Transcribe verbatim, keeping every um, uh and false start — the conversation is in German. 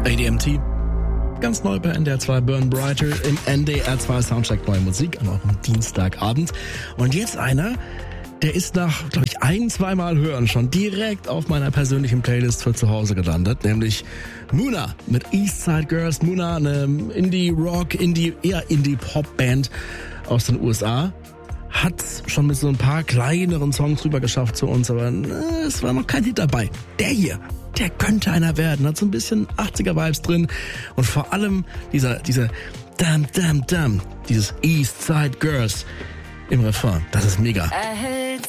A D M T. Ganz neu bei N D R zwei, Burn Brighter im N D R zwei Soundcheck Neue Musik, an eurem Dienstagabend. Und jetzt einer, der ist nach, glaube ich, ein, zweimal hören schon direkt auf meiner persönlichen Playlist für zu Hause gelandet, nämlich Muna mit Eastside Girls. Muna, eine Indie-Rock, Indie, eher Indie-Pop-Band aus den U S A. Hat schon mit so ein paar kleineren Songs rüber geschafft zu uns, aber äh, es war noch kein Hit dabei. Der hier, der könnte einer werden, hat so ein bisschen achtziger-Vibes drin und vor allem dieser, dieser Damn, Damn, Damn, dieses Eastside Girls im Refrain, das ist mega.